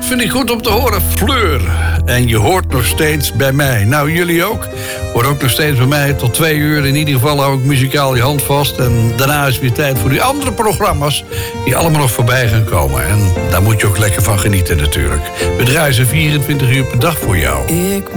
vind ik goed om te horen. Fleur. En je hoort nog steeds bij mij. Nou, jullie ook. Hoort ook nog steeds bij mij tot 2 uur. In ieder geval hou ik muzikaal je hand vast. En daarna is weer tijd voor die andere programma's die allemaal nog voorbij gaan komen. En daar moet je ook lekker van genieten natuurlijk. We draaien ze 24 uur per dag voor jou.